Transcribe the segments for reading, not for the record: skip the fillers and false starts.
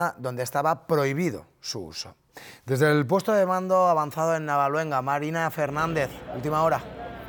donde estaba prohibido su uso. Desde el puesto de mando avanzado en Navaluenga, Marina Fernández, última hora.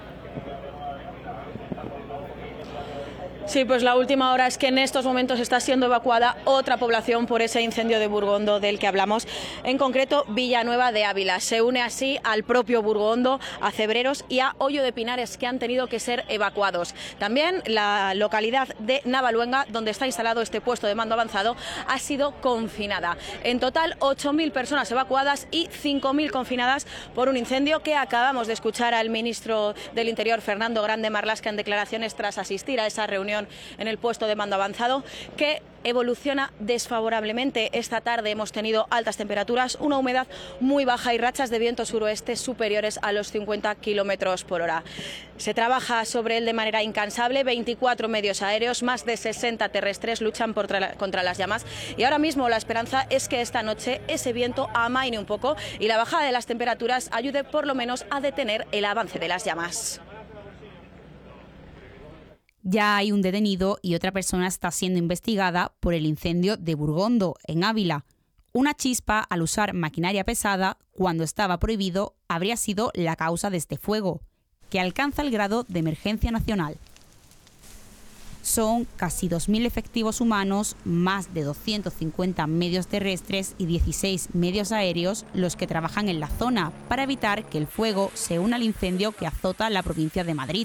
Sí, pues la última hora es que en estos momentos está siendo evacuada otra población por ese incendio de Burgondo del que hablamos, en concreto Villanueva de Ávila. Se une así al propio Burgondo, a Cebreros y a Hoyo de Pinares, que han tenido que ser evacuados. También la localidad de Navaluenga, donde está instalado este puesto de mando avanzado, ha sido confinada. En total, 8.000 personas evacuadas y 5.000 confinadas por un incendio que acabamos de escuchar al ministro del Interior, Fernando Grande Marlaska, en declaraciones tras asistir a esa reunión en el puesto de mando avanzado, que evoluciona desfavorablemente. Esta tarde hemos tenido altas temperaturas, una humedad muy baja y rachas de viento suroeste superiores a los 50 kilómetros por hora. Se trabaja sobre él de manera incansable, 24 medios aéreos, más de 60 terrestres luchan contra las llamas, y ahora mismo la esperanza es que esta noche ese viento amaine un poco y la bajada de las temperaturas ayude por lo menos a detener el avance de las llamas. Ya hay un detenido y otra persona está siendo investigada por el incendio de Burgondo, en Ávila. Una chispa al usar maquinaria pesada, cuando estaba prohibido, habría sido la causa de este fuego, que alcanza el grado de emergencia nacional. Son casi 2.000 efectivos humanos, más de 250 medios terrestres y 16 medios aéreos los que trabajan en la zona para evitar que el fuego se una al incendio que azota la provincia de Madrid.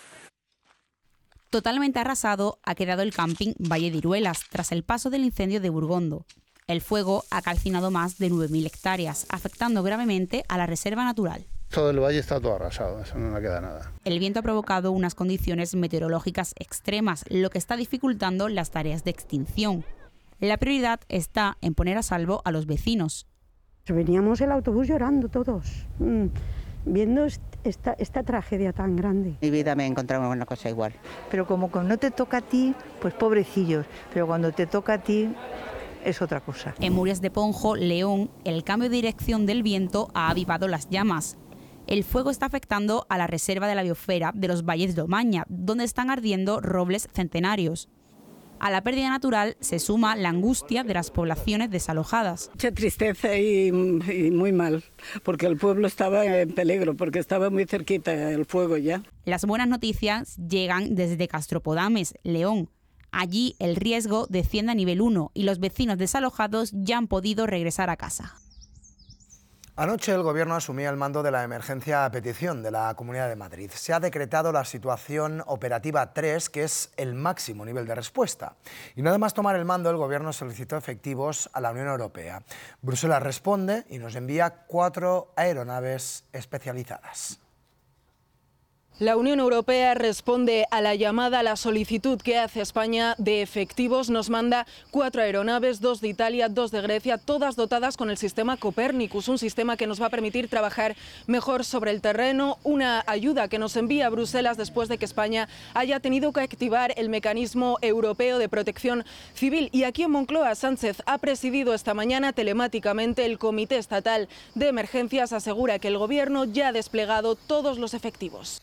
Totalmente arrasado ha quedado el camping Valle de Iruelas tras el paso del incendio de Burgondo. El fuego ha calcinado más de 9.000 hectáreas, afectando gravemente a la reserva natural. Todo el valle está todo arrasado, eso no le queda nada. El viento ha provocado unas condiciones meteorológicas extremas, lo que está dificultando las tareas de extinción. La prioridad está en poner a salvo a los vecinos. Veníamos el autobús llorando todos, viendo esta tragedia tan grande. En mi vida me he encontrado con una cosa igual. Pero como no te toca a ti, pues pobrecillos. Pero cuando te toca a ti, es otra cosa. En Murias de Ponjo, León, el cambio de dirección del viento ha avivado las llamas. El fuego está afectando a la reserva de la biosfera de los Valles de Omaña, donde están ardiendo robles centenarios. A la pérdida natural se suma la angustia de las poblaciones desalojadas. Mucha tristeza y muy mal, porque el pueblo estaba en peligro, porque estaba muy cerquita el fuego ya. Las buenas noticias llegan desde Castropodames, León. Allí el riesgo desciende a nivel 1 y los vecinos desalojados ya han podido regresar a casa. Anoche el Gobierno asumía el mando de la emergencia a petición de la Comunidad de Madrid. Se ha decretado la situación operativa 3, que es el máximo nivel de respuesta. Y nada más tomar el mando, el Gobierno solicitó efectivos a la Unión Europea. Bruselas responde y nos envía 4 aeronaves especializadas. La Unión Europea responde a la llamada, a la solicitud que hace España de efectivos. Nos manda 4 aeronaves, 2 de Italia, 2 de Grecia, todas dotadas con el sistema Copernicus, un sistema que nos va a permitir trabajar mejor sobre el terreno, una ayuda que nos envía Bruselas después de que España haya tenido que activar el mecanismo europeo de protección civil. Y aquí en Moncloa, Sánchez ha presidido esta mañana telemáticamente el Comité Estatal de Emergencias. Asegura que el Gobierno ya ha desplegado todos los efectivos.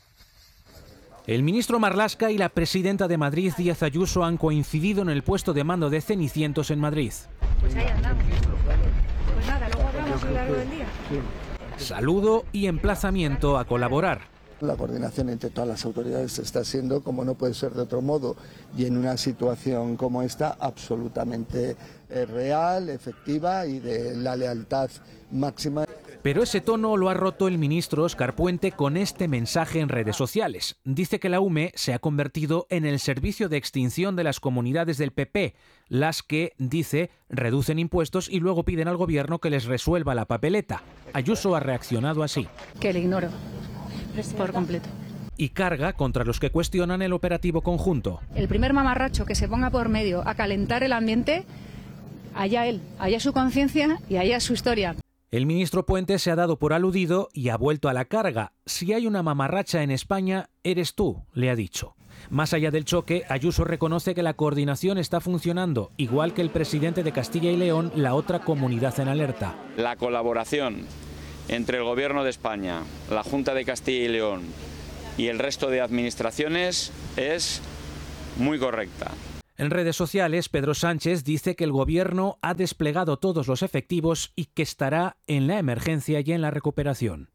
El ministro Marlaska y la presidenta de Madrid, Díaz Ayuso, han coincidido en el puesto de mando de Cenicientos en Madrid. Pues ahí andamos. Pues nada, luego hablamos a lo largo del día. Saludo y emplazamiento a colaborar. La coordinación entre todas las autoridades está siendo, como no puede ser de otro modo, y en una situación como esta, absolutamente real, efectiva y de la lealtad máxima. Pero ese tono lo ha roto el ministro Óscar Puente con este mensaje en redes sociales. Dice que la UME se ha convertido en el servicio de extinción de las comunidades del PP, las que, dice, reducen impuestos y luego piden al gobierno que les resuelva la papeleta. Ayuso ha reaccionado así. Que le ignoro por completo. Y carga contra los que cuestionan el operativo conjunto. El primer mamarracho que se ponga por medio a calentar el ambiente, allá él, allá su conciencia y allá su historia. El ministro Puente se ha dado por aludido y ha vuelto a la carga. Si hay una mamarracha en España, eres tú, le ha dicho. Más allá del choque, Ayuso reconoce que la coordinación está funcionando, igual que el presidente de Castilla y León, la otra comunidad en alerta. La colaboración entre el Gobierno de España, la Junta de Castilla y León y el resto de administraciones es muy correcta. En redes sociales, Pedro Sánchez dice que el Gobierno ha desplegado todos los efectivos y que estará en la emergencia y en la recuperación.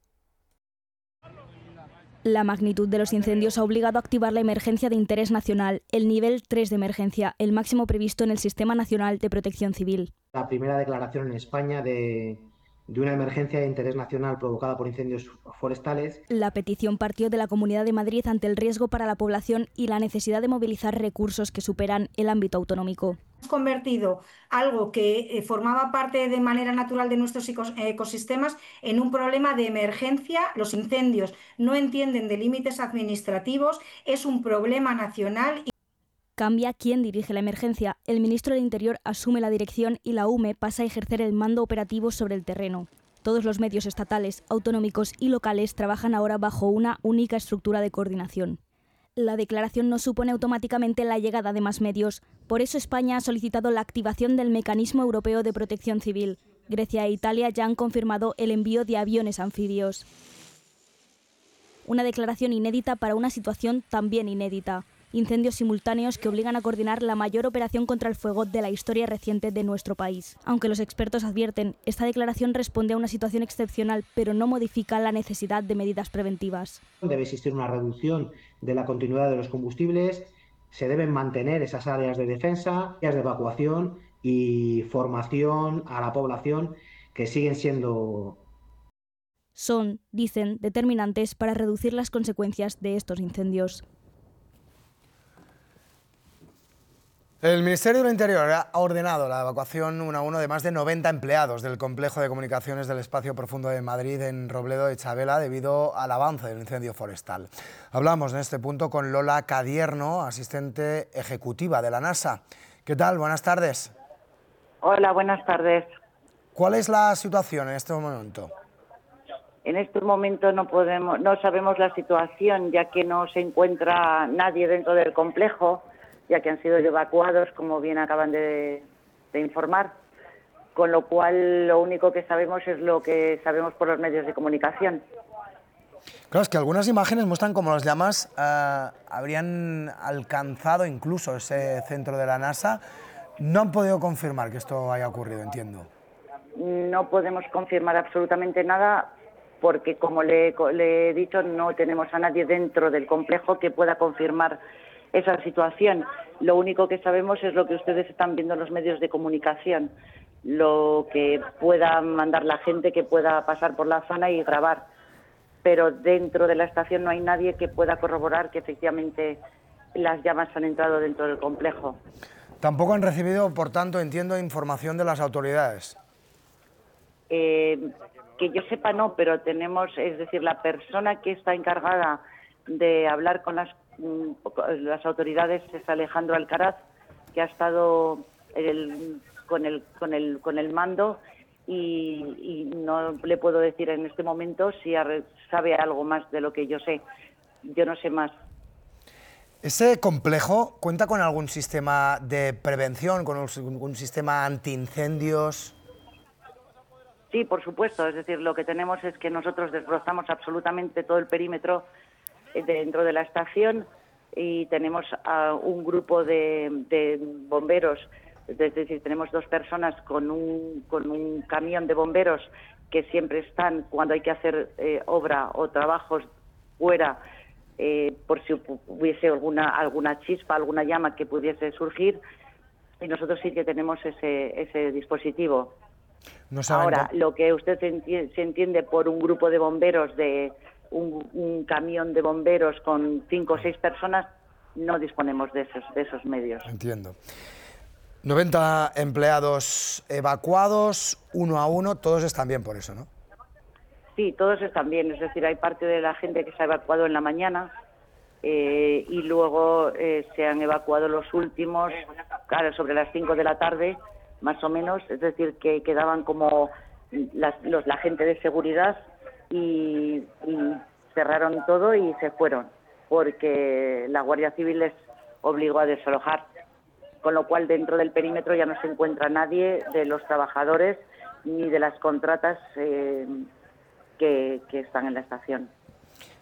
La magnitud de los incendios ha obligado a activar la emergencia de interés nacional, el nivel 3 de emergencia, el máximo previsto en el Sistema Nacional de Protección Civil. La primera declaración en España de una emergencia de interés nacional provocada por incendios forestales. La petición partió de la Comunidad de Madrid ante el riesgo para la población y la necesidad de movilizar recursos que superan el ámbito autonómico. Hemos convertido algo que formaba parte de manera natural de nuestros ecosistemas en un problema de emergencia. Los incendios no entienden de límites administrativos, es un problema nacional. Cambia quién dirige la emergencia. El ministro del Interior asume la dirección y la UME pasa a ejercer el mando operativo sobre el terreno. Todos los medios estatales, autonómicos y locales trabajan ahora bajo una única estructura de coordinación. La declaración no supone automáticamente la llegada de más medios. Por eso España ha solicitado la activación del Mecanismo Europeo de Protección Civil. Grecia e Italia ya han confirmado el envío de aviones anfibios. Una declaración inédita para una situación también inédita. Incendios simultáneos que obligan a coordinar la mayor operación contra el fuego de la historia reciente de nuestro país. Aunque los expertos advierten, esta declaración responde a una situación excepcional, pero no modifica la necesidad de medidas preventivas. Debe existir una reducción de la continuidad de los combustibles, se deben mantener esas áreas de defensa, áreas de evacuación y formación a la población que siguen siendo... Son, dicen, determinantes para reducir las consecuencias de estos incendios. El Ministerio del Interior ha ordenado la evacuación 1 a 1 de más de 90 empleados del complejo de comunicaciones del Espacio Profundo de Madrid en Robledo de Chabela debido al avance del incendio forestal. Hablamos en este punto con Lola Cadierno, asistente ejecutiva de la NASA. ¿Qué tal? Buenas tardes. Hola, buenas tardes. ¿Cuál es la situación en este momento? En este momento no sabemos la situación, ya que no se encuentra nadie dentro del complejo, ya que han sido evacuados, como bien acaban de informar, con lo cual lo único que sabemos es lo que sabemos por los medios de comunicación. Claro, es que algunas imágenes muestran cómo las llamas habrían alcanzado incluso ese centro de la NASA. No han podido confirmar que esto haya ocurrido, entiendo. No podemos confirmar absolutamente nada porque, como le he dicho, no tenemos a nadie dentro del complejo que pueda confirmar esa situación. Lo único que sabemos es lo que ustedes están viendo en los medios de comunicación, lo que pueda mandar la gente que pueda pasar por la zona y grabar, pero dentro de la estación no hay nadie que pueda corroborar que efectivamente las llamas han entrado dentro del complejo. Tampoco han recibido, por tanto, entiendo, información de las autoridades. Que yo sepa no, pero tenemos, es decir, la persona que está encargada de hablar con las autoridades es Alejandro Alcaraz, que ha estado con el mando y no le puedo decir en este momento si sabe algo más de lo que yo sé. Yo no sé más. ¿Ese complejo cuenta con algún sistema de prevención, con algún sistema antiincendios? Sí, por supuesto. Es decir, lo que tenemos es que nosotros desbrozamos absolutamente todo el perímetro dentro de la estación y tenemos a un grupo de bomberos, es decir, tenemos 2 personas con un camión de bomberos que siempre están cuando hay que hacer obra o trabajos fuera, por si hubiese alguna chispa, alguna llama que pudiese surgir, y nosotros sí que tenemos ese dispositivo. Ahora, lo que usted se entiende por un grupo de bomberos, de un camión de bomberos con 5 o 6 personas, no disponemos de esos medios. Entiendo. 90 empleados evacuados, 1 a 1, todos están bien por eso, ¿no? Sí, todos están bien, es decir, hay parte de la gente que se ha evacuado en la mañana y luego se han evacuado los últimos, claro, sobre las 5 de la tarde, más o menos, es decir, que quedaban como la gente de seguridad y cerraron todo y se fueron, porque la Guardia Civil les obligó a desalojar, con lo cual dentro del perímetro ya no se encuentra nadie de los trabajadores ni de las contratas que están en la estación.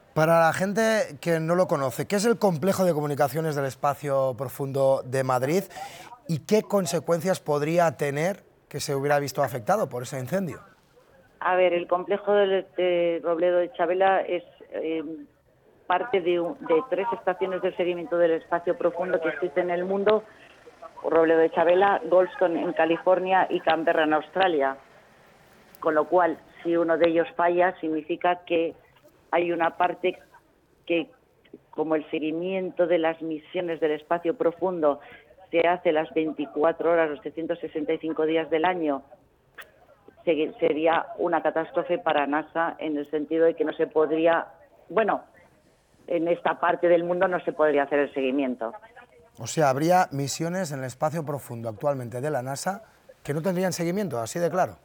Para la gente que no lo conoce, ¿qué es el Complejo de Comunicaciones del Espacio Profundo de Madrid y qué consecuencias podría tener que se hubiera visto afectado por ese incendio? A ver, el complejo de Robledo de Chavela es parte de 3 estaciones de seguimiento del espacio profundo que existen en el mundo: Robledo de Chavela, Goldstone en California y Canberra en Australia. Con lo cual, si uno de ellos falla, significa que hay una parte que, como el seguimiento de las misiones del espacio profundo se hace las 24 horas, los 365 días del año, sería una catástrofe para NASA, en el sentido de que no se podría, bueno, en esta parte del mundo no se podría hacer el seguimiento. O sea, habría misiones en el espacio profundo actualmente de la NASA que no tendrían seguimiento, así de claro.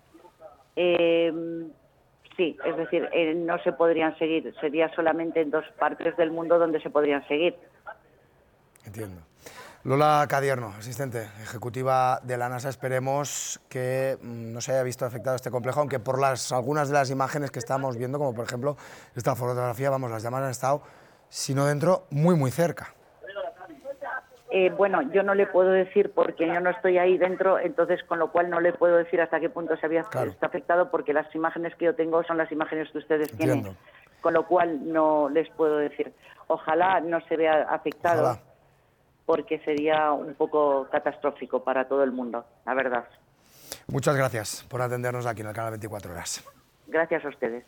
Sí, es decir, no se podrían seguir, sería solamente en 2 partes del mundo donde se podrían seguir. Entiendo. Lola Cadierno, asistente ejecutiva de la NASA, esperemos que no se haya visto afectado este complejo, aunque por algunas de las imágenes que estamos viendo, como por ejemplo esta fotografía, vamos, las llamas han estado, si no dentro, muy cerca. Bueno, yo no le puedo decir porque yo no estoy ahí dentro, entonces con lo cual no le puedo decir hasta qué punto se había está afectado, porque las imágenes que yo tengo son las imágenes que ustedes tienen, con lo cual no les puedo decir. Ojalá no se vea afectado. Ojalá. Porque sería un poco catastrófico para todo el mundo, la verdad. Muchas gracias por atendernos aquí en el canal 24 Horas. Gracias a ustedes.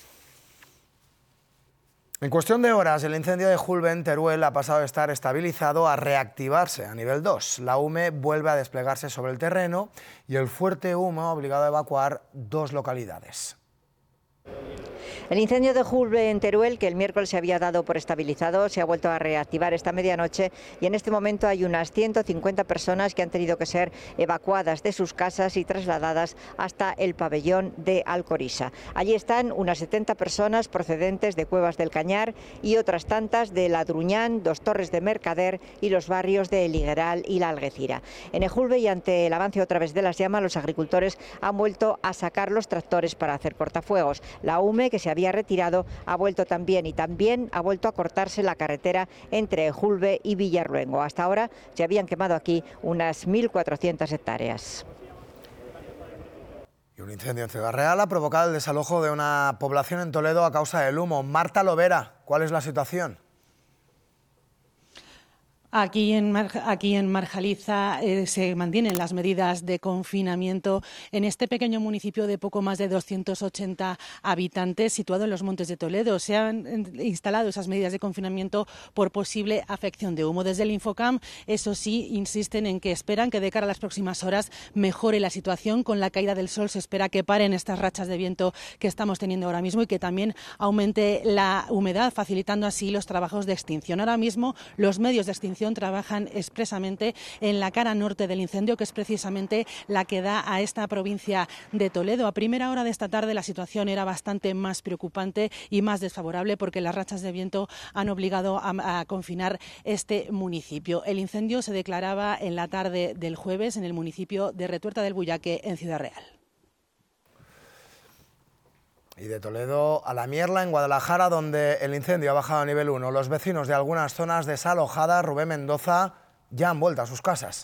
En cuestión de horas, el incendio de Julbe en Teruel ha pasado de estar estabilizado a reactivarse a nivel 2. La UME vuelve a desplegarse sobre el terreno y el fuerte humo ha obligado a evacuar 2 localidades. El incendio de Julbe en Teruel, que el miércoles se había dado por estabilizado, se ha vuelto a reactivar esta medianoche y en este momento hay unas 150 personas que han tenido que ser evacuadas de sus casas y trasladadas hasta el pabellón de Alcorisa. Allí están unas 70 personas procedentes de Cuevas del Cañar y otras tantas de La Druñán, Dos Torres de Mercader y los barrios de El Higueral y La Algeciras. En Julbe, y ante el avance otra vez de las llamas, los agricultores han vuelto a sacar los tractores para hacer cortafuegos. La UME, que se había retirado, ha vuelto también ha vuelto a cortarse la carretera entre Julbe y Villarluengo. Hasta ahora se habían quemado aquí unas 1.400 hectáreas. Y un incendio en Ciudad Real ha provocado el desalojo de una población en Toledo a causa del humo. Marta Lovera, ¿cuál es la situación? Aquí en Marjaliza se mantienen las medidas de confinamiento en este pequeño municipio de poco más de 280 habitantes situado en los Montes de Toledo. Se han instalado esas medidas de confinamiento por posible afección de humo. Desde el Infocam, eso sí, insisten en que esperan que de cara a las próximas horas mejore la situación. Con la caída del sol se espera que paren estas rachas de viento que estamos teniendo ahora mismo y que también aumente la humedad, facilitando así los trabajos de extinción. Ahora mismo los medios de extinción trabajan expresamente en la cara norte del incendio, que es precisamente la que da a esta provincia de Toledo. A primera hora de esta tarde la situación era bastante más preocupante y más desfavorable porque las rachas de viento han obligado a confinar este municipio. El incendio se declaraba en la tarde del jueves en el municipio de Retuerta del Buyaque, en Ciudad Real. Y de Toledo a La Mierla, en Guadalajara, donde el incendio ha bajado a nivel 1. Los vecinos de algunas zonas desalojadas, Rubén Mendoza, ya han vuelto a sus casas.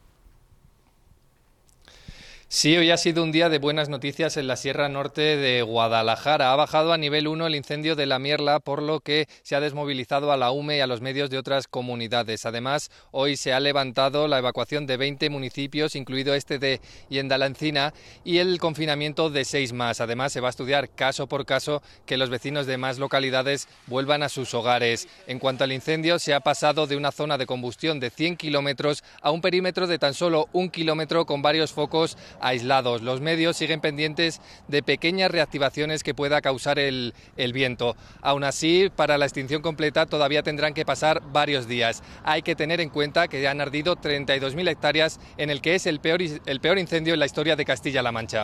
Sí, hoy ha sido un día de buenas noticias en la Sierra Norte de Guadalajara. Ha bajado a nivel 1 el incendio de La Mierla, por lo que se ha desmovilizado a la UME y a los medios de otras comunidades. Además, hoy se ha levantado la evacuación de 20 municipios, incluido este de Yendalancina, y el confinamiento de 6 más. Además, se va a estudiar caso por caso que los vecinos de más localidades vuelvan a sus hogares. En cuanto al incendio, se ha pasado de una zona de combustión de 100 kilómetros a un perímetro de tan solo 1 kilómetro con varios focos aislados. Los medios siguen pendientes de pequeñas reactivaciones que pueda causar el viento. Aún así, para la extinción completa todavía tendrán que pasar varios días. Hay que tener en cuenta que han ardido 32.000 hectáreas en el que es el peor incendio en la historia de Castilla-La Mancha.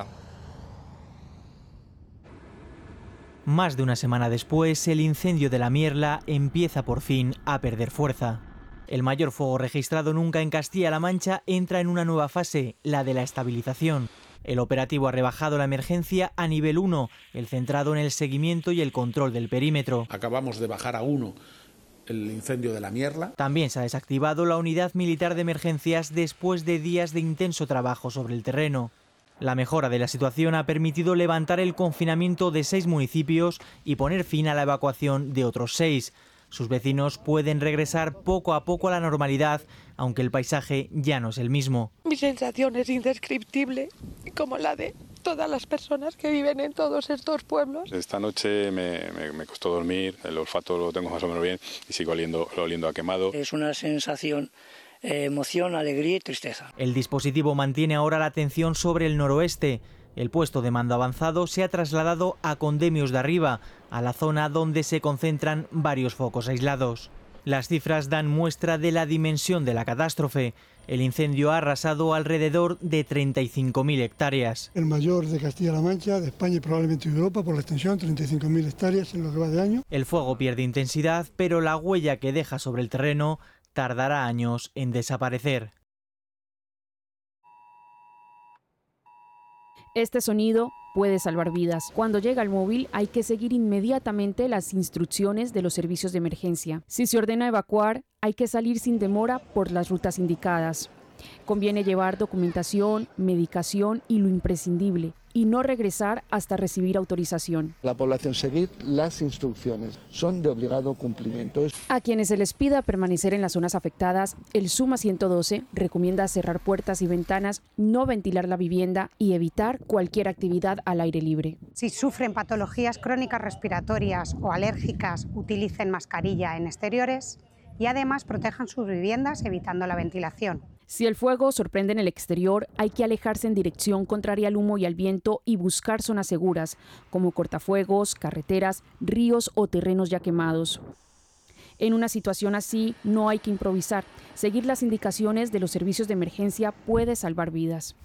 Más de una semana después, el incendio de La Mierla empieza por fin a perder fuerza. El mayor fuego registrado nunca en Castilla-La Mancha entra en una nueva fase, la de la estabilización. El operativo ha rebajado la emergencia a nivel 1, el centrado en el seguimiento y el control del perímetro. Acabamos de bajar a 1 el incendio de la Mierla. También se ha desactivado la unidad militar de emergencias después de días de intenso trabajo sobre el terreno. La mejora de la situación ha permitido levantar el confinamiento de 6 municipios y poner fin a la evacuación de otros 6. Sus vecinos pueden regresar poco a poco a la normalidad, aunque el paisaje ya no es el mismo. Mi sensación es indescriptible, como la de todas las personas que viven en todos estos pueblos. Esta noche me costó dormir, el olfato lo tengo más o menos bien y sigo oliendo a quemado. Es una sensación, emoción, alegría y tristeza. El dispositivo mantiene ahora la atención sobre el noroeste. El puesto de mando avanzado se ha trasladado a Condemios de Arriba, a la zona donde se concentran varios focos aislados. Las cifras dan muestra de la dimensión de la catástrofe. El incendio ha arrasado alrededor de 35.000 hectáreas. El mayor de Castilla-La Mancha, de España y probablemente de Europa por la extensión, 35.000 hectáreas en lo que va de año. El fuego pierde intensidad, pero la huella que deja sobre el terreno tardará años en desaparecer. Este sonido puede salvar vidas. Cuando llega el móvil hay que seguir inmediatamente las instrucciones de los servicios de emergencia. Si se ordena evacuar, hay que salir sin demora por las rutas indicadas. Conviene llevar documentación, medicación y lo imprescindible, y no regresar hasta recibir autorización. La población seguir las instrucciones, son de obligado cumplimiento. A quienes se les pida permanecer en las zonas afectadas, el SUMA 112 recomienda cerrar puertas y ventanas, no ventilar la vivienda y evitar cualquier actividad al aire libre. Si sufren patologías crónicas respiratorias o alérgicas, utilicen mascarilla en exteriores y además protejan sus viviendas evitando la ventilación. Si el fuego sorprende en el exterior, hay que alejarse en dirección contraria al humo y al viento y buscar zonas seguras, como cortafuegos, carreteras, ríos o terrenos ya quemados. En una situación así, no hay que improvisar. Seguir las indicaciones de los servicios de emergencia puede salvar vidas.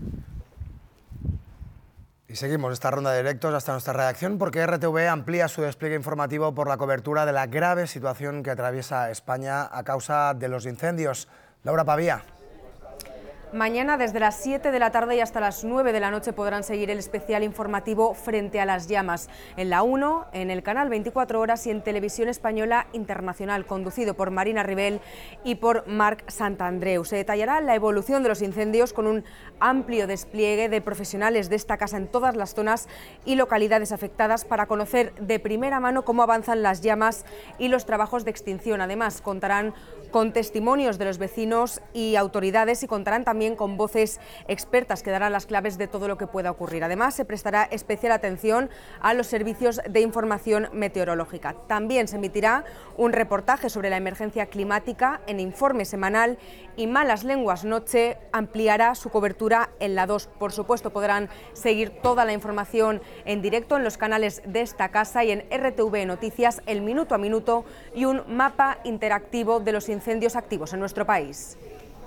Y seguimos esta ronda de directos hasta nuestra redacción porque RTV amplía su despliegue informativo por la cobertura de la grave situación que atraviesa España a causa de los incendios. Laura Pavía. Mañana desde las 7 de la tarde y hasta las 9 de la noche podrán seguir el especial informativo Frente a las llamas en la 1, en el canal 24 horas y en Televisión Española Internacional, conducido por Marina Ribel y por Marc Santandreu. Se detallará la evolución de los incendios con un amplio despliegue de profesionales de esta casa en todas las zonas y localidades afectadas para conocer de primera mano cómo avanzan las llamas y los trabajos de extinción. Además, contarán con testimonios de los vecinos y autoridades y contarán también con voces expertas que darán las claves de todo lo que pueda ocurrir. Además, se prestará especial atención a los servicios de información meteorológica. También se emitirá un reportaje sobre la emergencia climática en Informe Semanal y Malas Lenguas Noche ampliará su cobertura en la 2. Por supuesto, podrán seguir toda la información en directo en los canales de esta casa y en RTV Noticias, el minuto a minuto y un mapa interactivo de los incendios activos en nuestro país.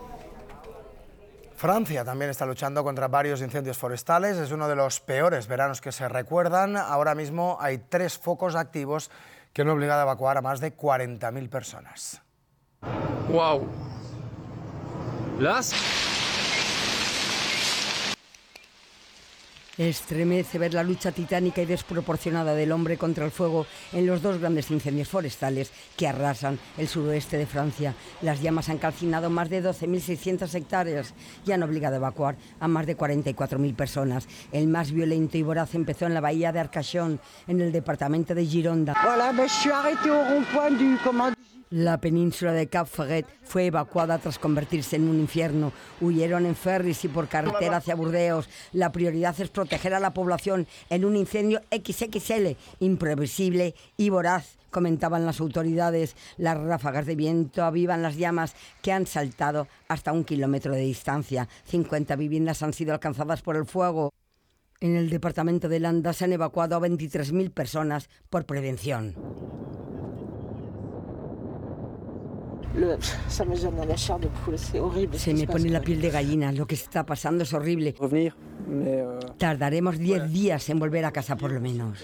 Francia también está luchando contra varios incendios forestales. Es uno de los peores veranos que se recuerdan. Ahora mismo hay 3 focos activos que han obligado a evacuar a más de 40.000 personas. ¡Wow! Estremece ver la lucha titánica y desproporcionada del hombre contra el fuego en los 2 grandes incendios forestales que arrasan el suroeste de Francia. Las llamas han calcinado más de 12.600 hectáreas y han obligado a evacuar a más de 44.000 personas. El más violento y voraz empezó en la bahía de Arcachon, en el departamento de Gironda. La península de Cap Ferret fue evacuada tras convertirse en un infierno. Huyeron en ferries y por carretera hacia Burdeos. La prioridad es proteger a la población en un incendio XXL, imprevisible y voraz, comentaban las autoridades. Las ráfagas de viento avivan las llamas que han saltado hasta 1 kilómetro de distancia. 50 viviendas han sido alcanzadas por el fuego. En el departamento de Landas se han evacuado a 23.000 personas por prevención. Se me pone la piel de gallina, lo que está pasando es horrible. Tardaremos 10 días en volver a casa por lo menos.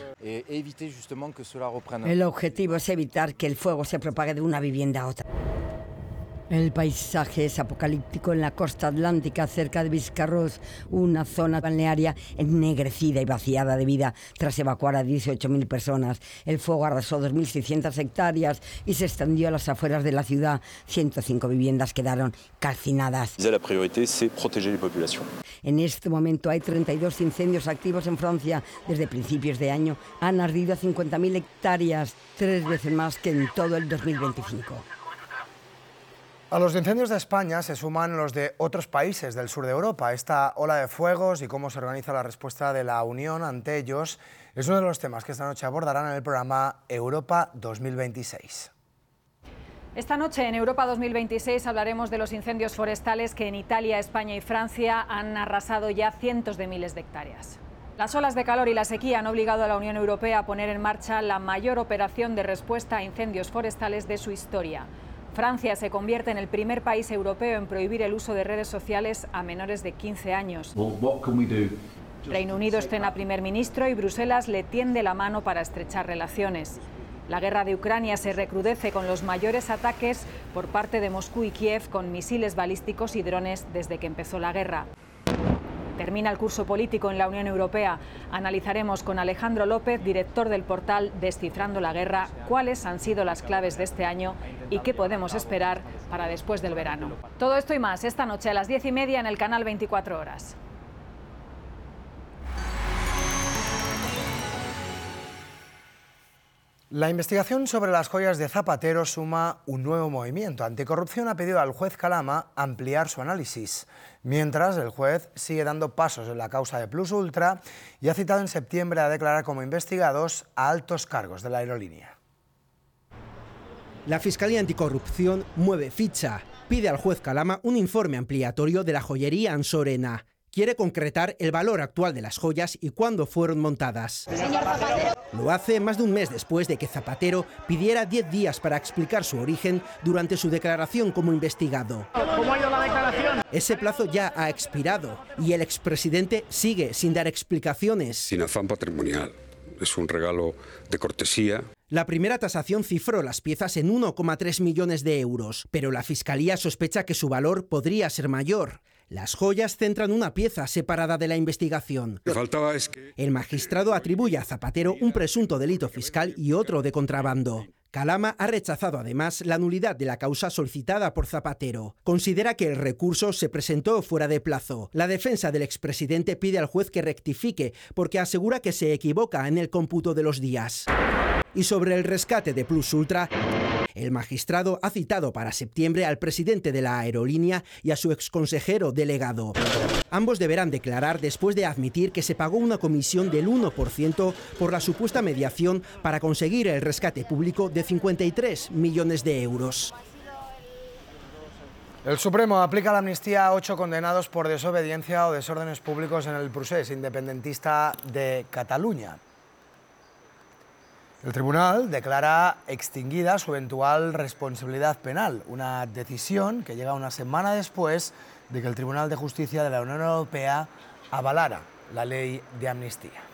El objetivo es evitar que el fuego se propague de una vivienda a otra. El paisaje es apocalíptico en la costa atlántica, cerca de Biscarroz, una zona balnearia ennegrecida y vaciada de vida tras evacuar a 18.000 personas. El fuego arrasó 2.600 hectáreas y se extendió a las afueras de la ciudad. 105 viviendas quedaron calcinadas. La prioridad es proteger la población. En este momento hay 32 incendios activos en Francia. Desde principios de año han ardido 50.000 hectáreas, 3 veces más que en todo el 2025. A los incendios de España se suman los de otros países del sur de Europa. Esta ola de fuegos y cómo se organiza la respuesta de la Unión ante ellos es uno de los temas que esta noche abordarán en el programa Europa 2026. Esta noche en Europa 2026 hablaremos de los incendios forestales que en Italia, España y Francia han arrasado ya cientos de miles de hectáreas. Las olas de calor y la sequía han obligado a la Unión Europea a poner en marcha la mayor operación de respuesta a incendios forestales de su historia. Francia se convierte en el primer país europeo en prohibir el uso de redes sociales a menores de 15 años. Reino Unido estrena primer ministro y Bruselas le tiende la mano para estrechar relaciones. La guerra de Ucrania se recrudece con los mayores ataques por parte de Moscú y Kiev con misiles balísticos y drones desde que empezó la guerra. Termina el curso político en la Unión Europea. Analizaremos con Alejandro López, director del portal Descifrando la Guerra, cuáles han sido las claves de este año y qué podemos esperar para después del verano. Todo esto y más esta noche a las 10:30 en el canal 24 Horas. La investigación sobre las joyas de Zapatero suma un nuevo movimiento. Anticorrupción ha pedido al juez Calama ampliar su análisis, mientras el juez sigue dando pasos en la causa de Plus Ultra y ha citado en septiembre a declarar como investigados a altos cargos de la aerolínea. La Fiscalía Anticorrupción mueve ficha. Pide al juez Calama un informe ampliatorio de la joyería Ansorena. Quiere concretar el valor actual de las joyas y cuándo fueron montadas. Lo hace más de un mes después de que Zapatero pidiera 10 días para explicar su origen durante su declaración como investigado. ¿Cómo ha ido la declaración? Ese plazo ya ha expirado y el expresidente sigue sin dar explicaciones. Sin afán patrimonial. Es un regalo de cortesía. La primera tasación cifró las piezas en 1,3 millones de euros, pero la Fiscalía sospecha que su valor podría ser mayor. Las joyas centran una pieza separada de la investigación. Lo que faltaba es que el magistrado atribuye a Zapatero un presunto delito fiscal y otro de contrabando. Calama ha rechazado además la nulidad de la causa solicitada por Zapatero. Considera que el recurso se presentó fuera de plazo. La defensa del expresidente pide al juez que rectifique porque asegura que se equivoca en el cómputo de los días. Y sobre el rescate de Plus Ultra, el magistrado ha citado para septiembre al presidente de la aerolínea y a su exconsejero delegado. Ambos deberán declarar después de admitir que se pagó una comisión del 1% por la supuesta mediación para conseguir el rescate público de 53 millones de euros. El Supremo aplica la amnistía a 8 condenados por desobediencia o desórdenes públicos en el procés independentista de Cataluña. El tribunal declara extinguida su eventual responsabilidad penal, una decisión que llega una semana después de que el Tribunal de Justicia de la Unión Europea avalara la ley de amnistía.